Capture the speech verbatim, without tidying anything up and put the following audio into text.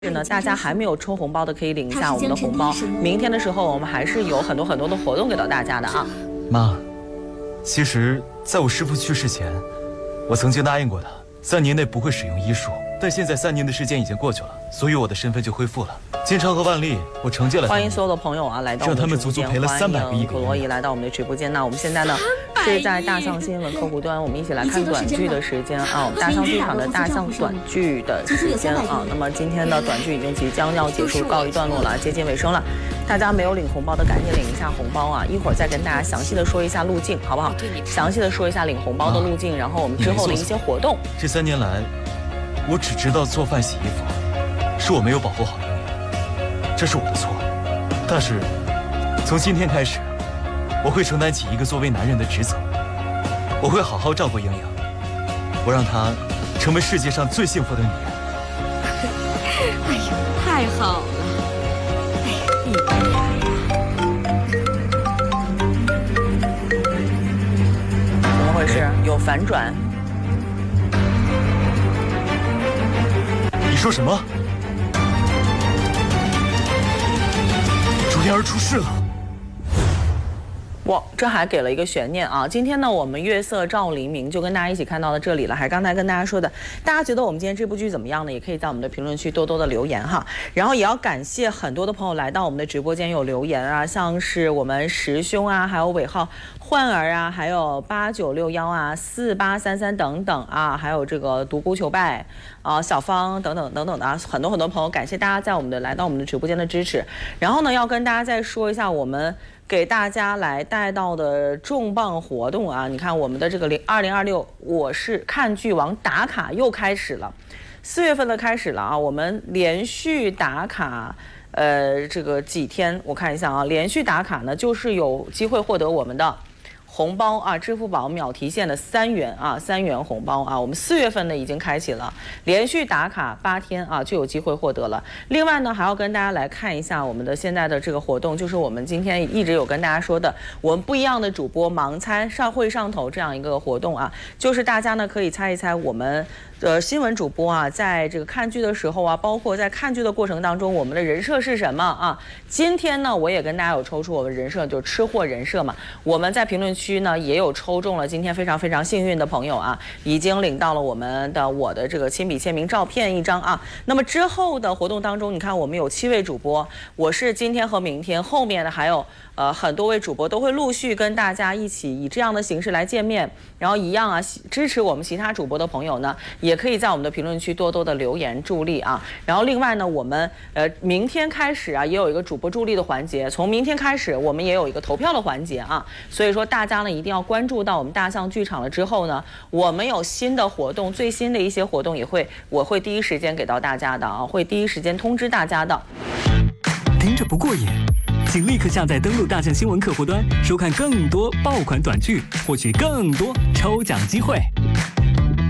是呢，大家还没有抽红包的可以领一下我们的红包。明天的时候，我们还是有很多很多的活动给到大家的啊。 妈，其实在我师父去世前，我曾经答应过他，三年内不会使用医术。但现在三年的时间已经过去了，所以我的身份就恢复了。金超和万历，我惩戒了他们。 欢迎所有的朋友啊，来到我们的直播间。 让他们足足赔了三百个亿。 可罗伊来到我们的直播间。那我们现在呢是在大象新闻客户端，我们一起来看短剧的时间啊。我们大象剧场的大象短剧的时间啊。那么今天的短剧已经即将要结束，告一段落了，接近尾声了。大家没有领红包的，赶紧领一下红包啊！一会儿再跟大家详细的说一下路径，好不好？详细的说一下领红包的路径，然后我们之后的一些活动。 这三年来，我只知道做饭洗衣服，是我没有保护好莹莹，这是我的错。但是从今天开始，我会承担起一个作为男人的职责，我会好好照顾莹莹，我让她成为世界上最幸福的女人。 哎呦，太好了！哎呀，一般呀。 怎么回事？有反转？ 你说什么？朱妍儿出事了！ 哇，这还给了一个悬念啊！今天呢，我们月色照黎明就跟大家一起看到了这里了。还刚才跟大家说的，大家觉得我们今天这部剧怎么样呢？也可以在我们的评论区多多的留言哈。然后也要感谢很多的朋友来到我们的直播间有留言啊，像是我们石兄啊，还有尾号焕儿啊，还有八九六幺啊、四八三三等等啊，还有这个独孤求败啊、小芳等等等等的啊，很多很多朋友，感谢大家在我们的来到我们的直播间的支持。然后呢，要跟大家再说一下我们给大家来带到的重磅活动啊！你看我们的这个零二零二六我是看剧王打卡又开始了，四月份的开始了啊！我们连续打卡，呃，这个几天我看一下啊，连续打卡呢就是有机会获得我们的红包啊，支付宝秒提现的三元啊，三元红包啊，我们四月份呢已经开启了，连续打卡八天啊，就有机会获得了。另外呢，还要跟大家来看一下我们的现在的这个活动，就是我们今天一直有跟大家说的，我们不一样的主播盲猜上会上头这样一个活动啊，就是大家呢可以猜一猜我们呃新闻主播啊，在这个看剧的时候啊，包括在看剧的过程当中，我们的人设是什么啊？今天呢，我也跟大家有抽出我们人设，就是吃货人设嘛，我们在评论区。区呢也有抽中了，今天非常非常幸运的朋友啊，已经领到了我们的我的这个亲笔签名照片一张啊。那么之后的活动当中，你看我们有七位主播，我是今天和明天，后面的还有呃很多位主播都会陆续跟大家一起以这样的形式来见面。然后一样啊，支持我们其他主播的朋友呢，也可以在我们的评论区多多的留言助力啊。然后另外呢，我们呃明天开始啊，也有一个主播助力的环节，从明天开始我们也有一个投票的环节啊。所以说大家呢一定要关注到我们大象剧场了之后呢，我们有新的活动，最新的一些活动也会我会第一时间给到大家的啊，会第一时间通知大家的。 听着不过瘾，请立刻下载登录大象新闻客户端，收看更多爆款短剧，获取更多抽奖机会。